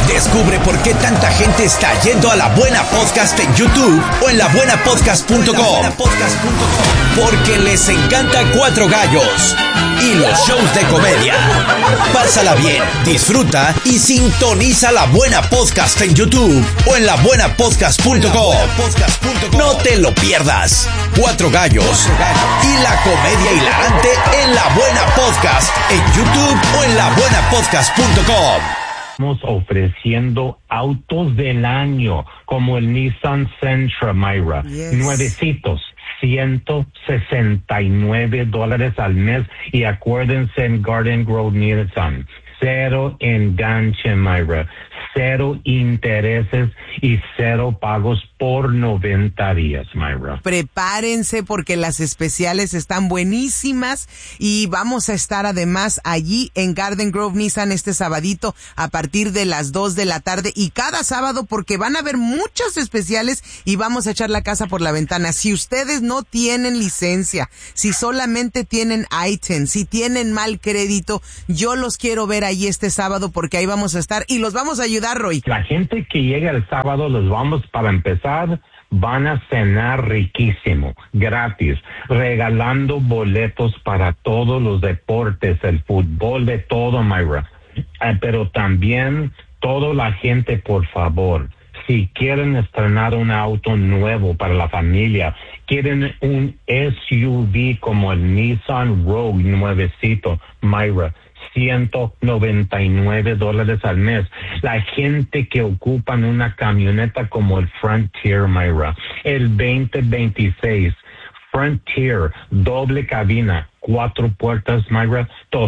Descubre por qué tanta gente está yendo a La Buena Podcast en YouTube o en labuenapodcast.com. Porque les encanta Cuatro Gallos y los shows de comedia. Pásala bien, disfruta y sintoniza La Buena Podcast en YouTube o en labuenapodcast.com. No te lo pierdas. Cuatro Gallos y la comedia hilarante en La Buena Podcast en YouTube o en labuenapodcast.com. Estamos ofreciendo autos del año como el Nissan Sentra, Myra. Yes. Nuevecitos, $169 al mes. Y acuérdense en Garden Grove Nissan, cero enganche, Myra. Cero intereses y cero pagos por 90 días, Myra. Prepárense porque las especiales están buenísimas y vamos a estar además allí en Garden Grove Nissan este sabadito a partir de las 2 de la tarde y cada sábado porque van a haber muchos especiales y vamos a echar la casa por la ventana. Si ustedes no tienen licencia, si solamente tienen ITIN, si tienen mal crédito, yo los quiero ver ahí este sábado porque ahí vamos a estar y los vamos a ayudar, Roy. La gente que llega el sábado, los vamos, para empezar, van a cenar riquísimo, gratis, regalando boletos para todos los deportes, el fútbol, de todo, Myra. Pero también, toda la gente, por favor, si quieren estrenar un auto nuevo para la familia, quieren un SUV como el Nissan Rogue nuevecito, Myra, $199 al mes. La gente que ocupan una camioneta como el Frontier, Myra, el 2026 Frontier, doble cabina, 4 puertas, Myra,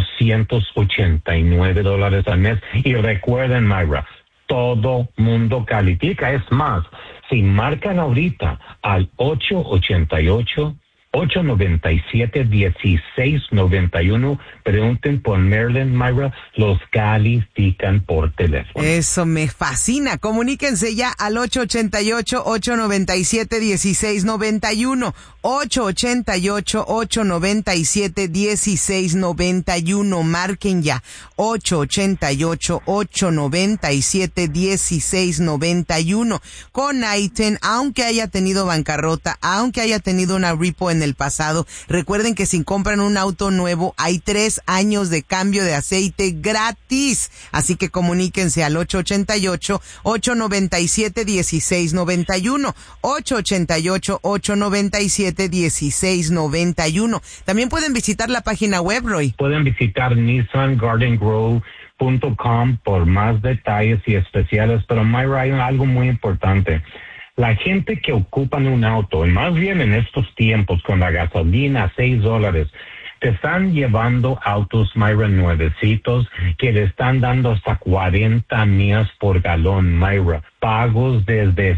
$289 al mes. Y recuerden, Myra, todo mundo califica. Es más, si marcan ahorita al 888-897-1691, pregunten por Marilyn, Myra, los califican por teléfono. Eso me fascina. Comuníquense ya al 888-897-1691. 888-897-1691. Marquen ya. 888-897-1691. Con ITIN, aunque haya tenido bancarrota, aunque haya tenido una repo en el pasado, recuerden que si compran un auto nuevo, hay 3 años de cambio de aceite gratis. Así que comuníquense al 888-897-1691. 888-897-1691. También pueden visitar la página web, Roy. Pueden visitar nissangardengrove.com por más detalles y especiales, pero Myra, hay algo muy importante. La gente que ocupan un auto, y más bien en estos tiempos con la gasolina $6, te están llevando autos, Myra, nuevecitos, que le están dando hasta 40 millas por galón, Myra. Pagos desde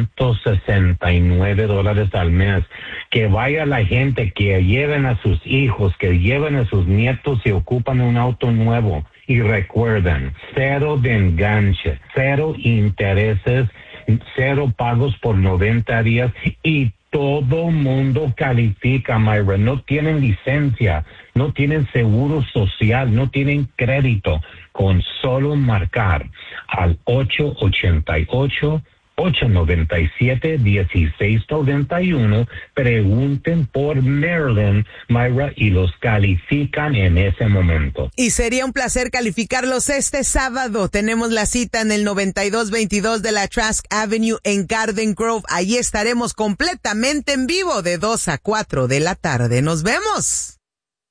$169 al mes. Que vaya la gente, que lleven a sus hijos, que lleven a sus nietos y ocupan un auto nuevo. Y recuerden, cero de enganche, cero intereses, cero pagos por 90 días y todo mundo califica, Myra. No tienen licencia, no tienen seguro social, no tienen crédito. Con solo marcar al 888-897-1691, pregunten por Marilyn, Myra, y los califican en ese momento. Y sería un placer calificarlos este sábado. Tenemos la cita en el 9222 de la Trask Avenue en Garden Grove. Allí estaremos completamente en vivo de 2 a 4 de la tarde. ¡Nos vemos!